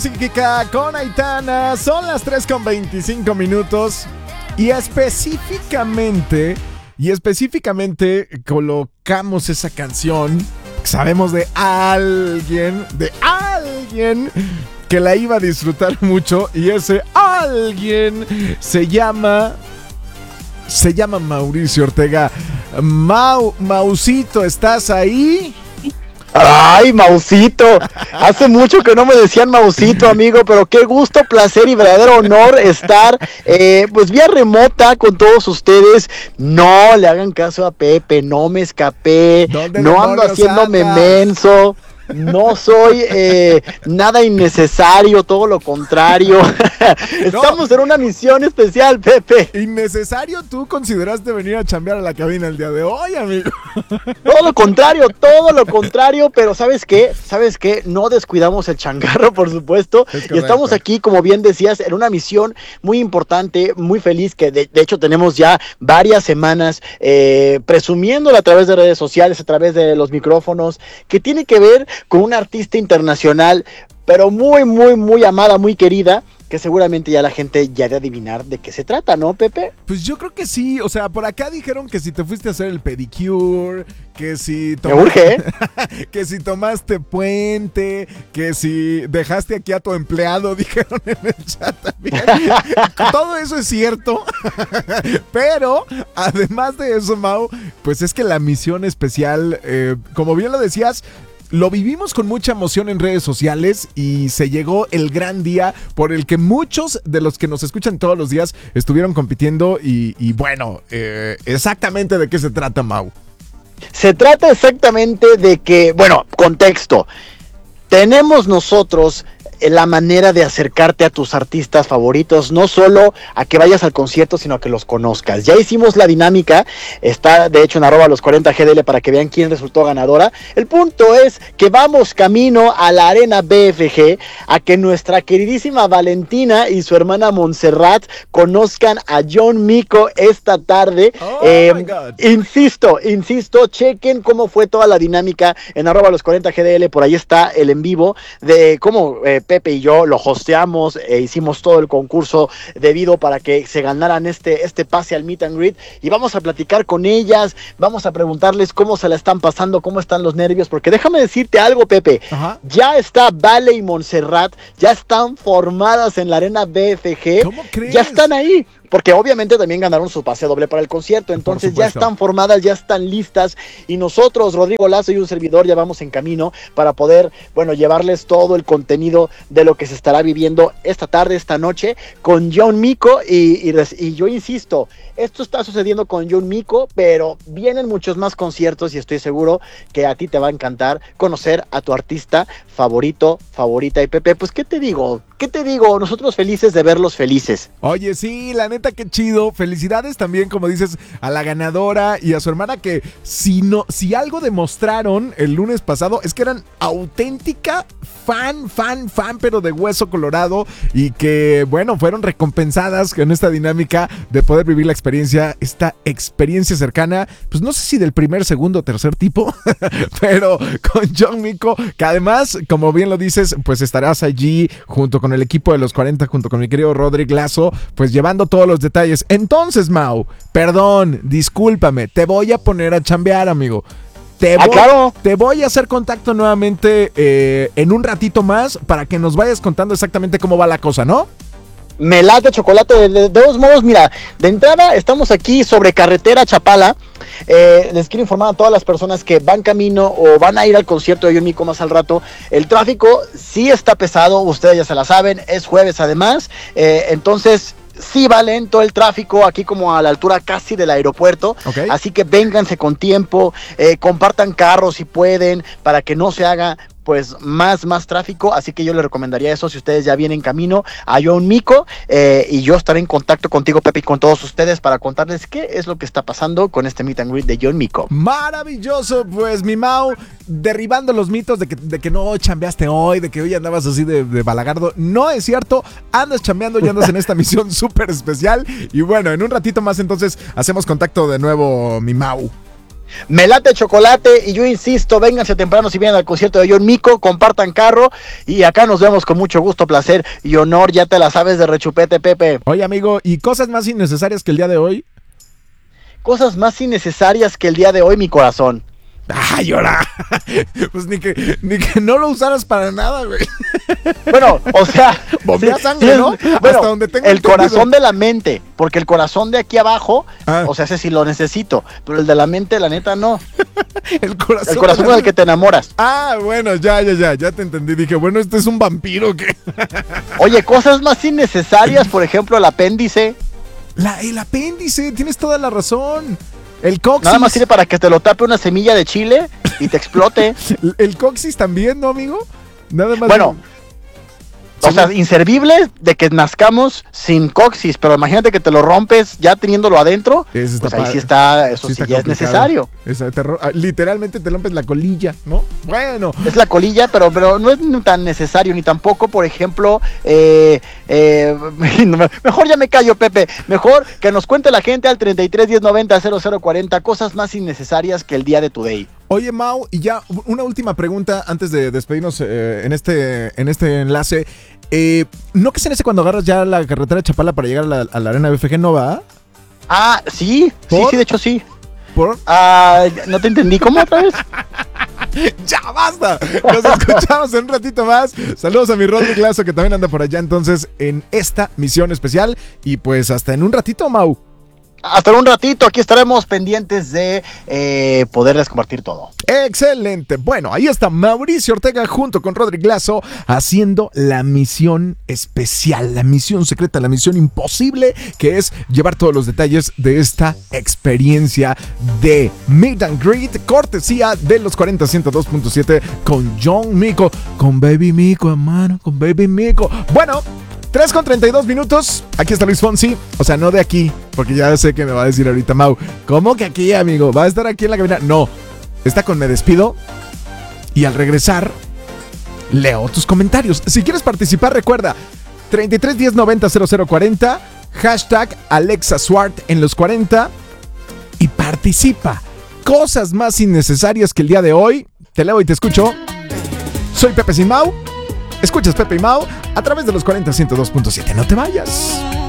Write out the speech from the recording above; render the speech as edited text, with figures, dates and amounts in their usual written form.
Psíquica con Aitana, son las 3:25 y específicamente colocamos esa canción. Sabemos de alguien que la iba a disfrutar mucho y ese alguien se llama Mauricio Ortega. Mausito, ¿estás ahí? Ay, Mausito, hace mucho que no me decían Mausito, amigo, pero qué gusto, placer y verdadero honor estar pues vía remota con todos ustedes. No le hagan caso a Pepe, no me escapé, no ando haciéndome menso. No soy nada innecesario, todo lo contrario. Estamos en una misión especial, Pepe. ¿Innecesario tú consideraste venir a chambear a la cabina el día de hoy, amigo? Todo lo contrario, pero ¿sabes qué? No descuidamos el changarro, por supuesto. Y estamos aquí, como bien decías, en una misión muy importante, muy feliz, que de hecho tenemos ya varias semanas presumiéndola a través de redes sociales, a través de los micrófonos, que tiene que ver con una artista internacional, pero muy, muy, muy amada, muy querida, que seguramente ya la gente ya de adivinar de qué se trata, ¿no, Pepe? Pues yo creo que sí, o sea, por acá dijeron que si te fuiste a hacer el pedicure, que si me urge, que si tomaste puente, que si dejaste aquí a tu empleado, dijeron en el chat también. Todo eso es cierto, pero además de eso, Mau, pues es que la misión especial, como bien lo decías, lo vivimos con mucha emoción en redes sociales y se llegó el gran día por el que muchos de los que nos escuchan todos los días estuvieron compitiendo y bueno, exactamente de qué se trata, Mau. Se trata exactamente de que, bueno, contexto, tenemos nosotros la manera de acercarte a tus artistas favoritos, no solo a que vayas al concierto, sino a que los conozcas. Ya hicimos la dinámica, está de hecho en @los40GDL para que vean quién resultó ganadora. El punto es que vamos camino a la Arena BFG, a que nuestra queridísima Valentina y su hermana Montserrat conozcan a John Mico esta tarde. My God. Insisto, chequen cómo fue toda la dinámica en @los40GDL, por ahí está el en vivo de cómo Pepe y yo lo hosteamos, hicimos todo el concurso debido para que se ganaran este pase al Meet and Greet, y vamos a platicar con ellas, vamos a preguntarles cómo se la están pasando, cómo están los nervios, porque déjame decirte algo, Pepe. Ajá. Ya está Vale y Montserrat, ya están formadas en la Arena BFG. ¿Cómo crees? Ya están ahí, porque obviamente también ganaron su pase doble para el concierto, entonces ya están formadas, ya están listas, y nosotros, Rodrigo Lazo y un servidor, ya vamos en camino para poder, bueno, llevarles todo el contenido de lo que se estará viviendo esta tarde, esta noche, con John Mico, y yo insisto, esto está sucediendo con John Mico, pero vienen muchos más conciertos, y estoy seguro que a ti te va a encantar conocer a tu artista favorito, favorita. Y Pepe, pues, ¿qué te digo? Nosotros felices de verlos felices. Oye, sí, la neta, qué chido. Felicidades también, como dices, a la ganadora y a su hermana, que si algo demostraron el lunes pasado es que eran auténtica fan, pero de hueso colorado, y que, bueno, fueron recompensadas con esta dinámica de poder vivir esta experiencia cercana, pues no sé si del primer, segundo, tercer tipo, pero con John Mico, que además, como bien lo dices, pues estarás allí junto con el equipo de los 40, junto con mi querido Rodrigo Lazo, pues llevando todos los detalles. Entonces, Mau, perdón, discúlpame, te voy a poner a chambear, amigo. Claro. Te voy a hacer contacto nuevamente en un ratito más para que nos vayas contando exactamente cómo va la cosa, ¿no? Me late chocolate. De todos modos, mira, de entrada estamos aquí sobre carretera Chapala. Les quiero informar a todas las personas que van camino o van a ir al concierto de John Mico más al rato. El tráfico sí está pesado, ustedes ya se la saben, es jueves además, entonces sí va lento el tráfico aquí como a la altura casi del aeropuerto, okay. Así que vénganse con tiempo, compartan carros si pueden, para que no se haga pues más tráfico, así que yo les recomendaría eso si ustedes ya vienen camino a John Mico, y yo estaré en contacto contigo, Pepe, y con todos ustedes para contarles qué es lo que está pasando con este Meet and Greet de John Mico. Maravilloso, pues mi Mau, derribando los mitos de que no chambeaste hoy, de que hoy andabas así de balagardo. No es cierto, andas chambeando y andas en esta misión súper especial, y bueno, en un ratito más entonces hacemos contacto de nuevo, mi Mau. Me late chocolate y yo insisto, vénganse temprano si vienen al concierto de John Mico, compartan carro y acá nos vemos con mucho gusto, placer y honor, ya te la sabes de rechupete, Pepe. Oye, amigo, ¿y cosas más innecesarias que el día de hoy? Cosas más innecesarias que el día de hoy, mi corazón. ¡Ay, ahora! Pues ni que no lo usaras para nada, güey. Bueno, o sea... Bombea sangre, ¿no? Bueno, hasta donde tengo el entendido. corazón de la mente, porque el corazón de aquí abajo, o sea, ese sí lo necesito, pero el de la mente, la neta, no. El corazón con el que te enamoras. Ah, bueno, ya te entendí. Dije, bueno, ¿este es un vampiro que? Oye, cosas más innecesarias, por ejemplo, el apéndice. El apéndice, tienes toda la razón. El coxis. Nada más sirve para que te lo tape una semilla de chile y te explote. El coxis también, ¿no, amigo? Nada más. Bueno, o sea, inservible de que nazcamos sin coxis, pero imagínate que te lo rompes ya teniéndolo adentro, pues ahí sí está, eso sí ya es necesario. Literalmente te rompes la colilla, ¿no? Bueno. Es la colilla, pero no es tan necesario, ni tampoco, por ejemplo, mejor ya me callo, Pepe, mejor que nos cuente la gente al 33 10 90 0040 cosas más innecesarias que el día de Today. Oye, Mau, y ya una última pregunta antes de despedirnos en este enlace. ¿No que se hace cuando agarras ya la carretera de Chapala para llegar a la arena BFG, no va? Ah, sí, ¿Por? sí, de hecho sí. ¿Por? No te entendí, ¿cómo otra vez? ¡Ya basta! Nos escuchamos en un ratito más. Saludos a mi Rodri Glazo que también anda por allá entonces en esta misión especial. Y pues hasta en un ratito, Mau. Hasta un ratito, aquí estaremos pendientes de poderles compartir todo. Excelente. Bueno, ahí está Mauricio Ortega junto con Rodri Glazo haciendo la misión especial, la misión secreta, la misión imposible, que es llevar todos los detalles de esta experiencia de Meet and Greet, cortesía de los 40-102.7 con John Mico, con Baby Mico, hermano, con Baby Mico. Bueno, 3:32 minutos. Aquí está Luis Fonsi. O sea, no de aquí, porque ya sé que me va a decir ahorita Mau. ¿Cómo que aquí, amigo? ¿Va a estar aquí en la cabina? No. Está con Me Despido. Y al regresar, leo tus comentarios. Si quieres participar, recuerda 33 10 90 0040. Hashtag Alexa Swart en los 40. Y participa. Cosas más innecesarias que el día de hoy. Te leo y te escucho. Soy Pepe Sin Mau. Escuchas Pepe y Mau a través de los 40-102.7. No te vayas.